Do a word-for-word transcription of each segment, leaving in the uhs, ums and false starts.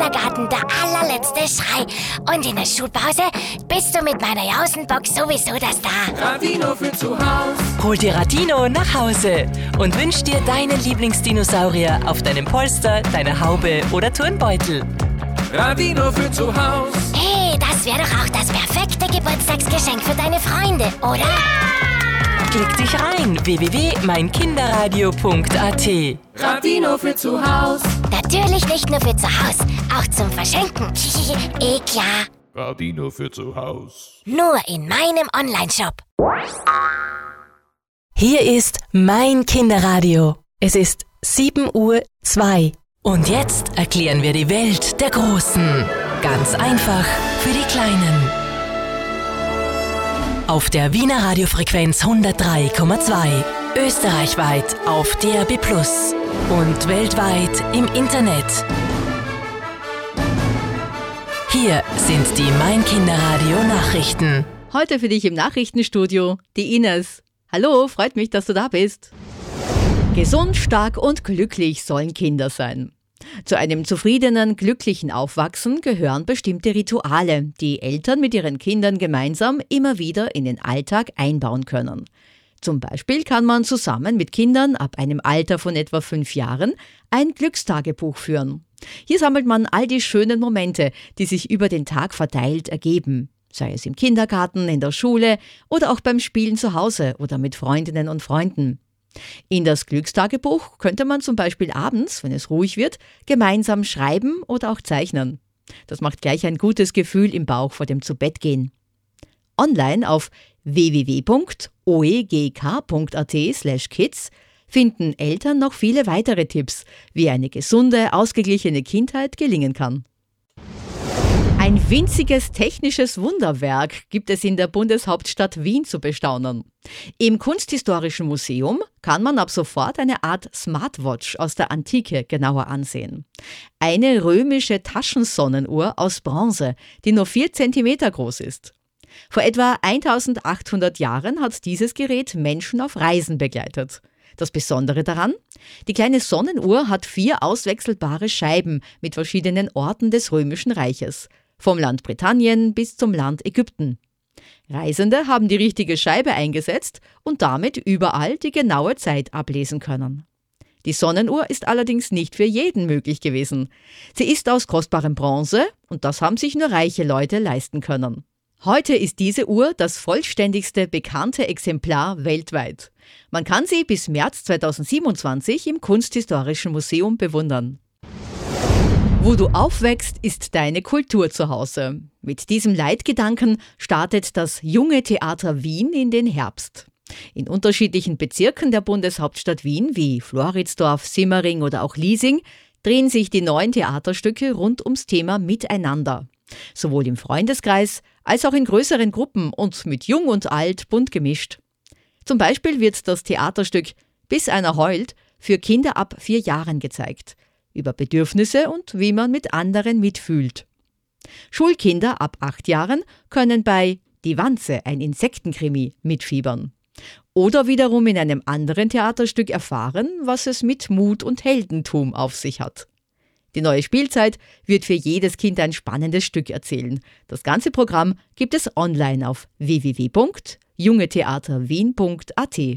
Kindergarten der allerletzte Schrei. Und in der Schulpause bist du mit meiner Jausenbox sowieso das da. Radino für zu Haus. Hol dir Radino nach Hause und wünsch dir deinen Lieblingsdinosaurier auf deinem Polster, deiner Haube oder Turnbeutel. Radino für zu Haus. Hey, das wäre doch auch das perfekte Geburtstagsgeschenk für deine Freunde, oder? Ja! Klick dich rein, w w w punkt mein kinderradio punkt a t. Radino für zu Haus. Natürlich nicht nur für zu Haus, auch zum Verschenken. Eh klar. Radino für zu Haus. Nur in meinem Onlineshop. Hier ist mein Kinderradio. Es ist sieben Uhr zwei. Und jetzt erklären wir die Welt der Großen. Ganz einfach für die Kleinen. Auf der Wiener Radiofrequenz hundertdrei Komma zwei. Österreichweit auf D A B plus. Und weltweit im Internet. Hier sind die Mein Kinderradio Nachrichten. Heute für dich im Nachrichtenstudio die Ines. Hallo, freut mich, dass du da bist. Gesund, stark und glücklich sollen Kinder sein. Zu einem zufriedenen, glücklichen Aufwachsen gehören bestimmte Rituale, die Eltern mit ihren Kindern gemeinsam immer wieder in den Alltag einbauen können. Zum Beispiel kann man zusammen mit Kindern ab einem Alter von etwa fünf Jahren ein Glückstagebuch führen. Hier sammelt man all die schönen Momente, die sich über den Tag verteilt ergeben, sei es im Kindergarten, in der Schule oder auch beim Spielen zu Hause oder mit Freundinnen und Freunden. In das Glückstagebuch könnte man zum Beispiel abends, wenn es ruhig wird, gemeinsam schreiben oder auch zeichnen. Das macht gleich ein gutes Gefühl im Bauch vor dem Zubettgehen. Online auf w w w punkt o e g k punkt a t slash kids finden Eltern noch viele weitere Tipps, wie eine gesunde, ausgeglichene Kindheit gelingen kann. Ein winziges technisches Wunderwerk gibt es in der Bundeshauptstadt Wien zu bestaunen. Im Kunsthistorischen Museum kann man ab sofort eine Art Smartwatch aus der Antike genauer ansehen. Eine römische Taschensonnenuhr aus Bronze, die nur vier Zentimeter groß ist. Vor etwa eintausendachthundert Jahren hat dieses Gerät Menschen auf Reisen begleitet. Das Besondere daran? Die kleine Sonnenuhr hat vier auswechselbare Scheiben mit verschiedenen Orten des Römischen Reiches. Vom Land Britannien bis zum Land Ägypten. Reisende haben die richtige Scheibe eingesetzt und damit überall die genaue Zeit ablesen können. Die Sonnenuhr ist allerdings nicht für jeden möglich gewesen. Sie ist aus kostbarem Bronze und das haben sich nur reiche Leute leisten können. Heute ist diese Uhr das vollständigste bekannte Exemplar weltweit. Man kann sie bis März zweitausendsiebenundzwanzig im Kunsthistorischen Museum bewundern. Wo du aufwächst, ist deine Kultur zu Hause. Mit diesem Leitgedanken startet das Junge Theater Wien in den Herbst. In unterschiedlichen Bezirken der Bundeshauptstadt Wien, wie Floridsdorf, Simmering oder auch Liesing, drehen sich die neuen Theaterstücke rund ums Thema Miteinander. Sowohl im Freundeskreis als auch in größeren Gruppen und mit Jung und Alt bunt gemischt. Zum Beispiel wird das Theaterstück Bis einer heult für Kinder ab vier Jahren gezeigt. Über Bedürfnisse und wie man mit anderen mitfühlt. Schulkinder ab acht Jahren können bei Die Wanze, ein Insektenkrimi, mitfiebern. Oder wiederum in einem anderen Theaterstück erfahren, was es mit Mut und Heldentum auf sich hat. Die neue Spielzeit wird für jedes Kind ein spannendes Stück erzählen. Das ganze Programm gibt es online auf w w w punkt jungetheaterwien punkt a t.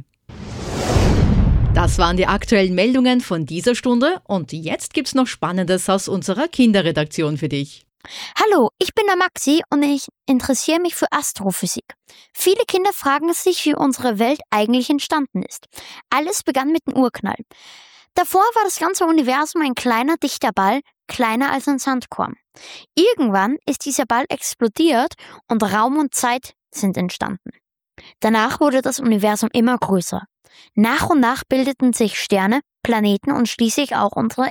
Das waren die aktuellen Meldungen von dieser Stunde und jetzt gibt's noch Spannendes aus unserer Kinderredaktion für dich. Hallo, ich bin der Maxi und ich interessiere mich für Astrophysik. Viele Kinder fragen sich, wie unsere Welt eigentlich entstanden ist. Alles begann mit dem Urknall. Davor war das ganze Universum ein kleiner, dichter Ball, kleiner als ein Sandkorn. Irgendwann ist dieser Ball explodiert und Raum und Zeit sind entstanden. Danach wurde das Universum immer größer. Nach und nach bildeten sich Sterne, Planeten und schließlich auch unsere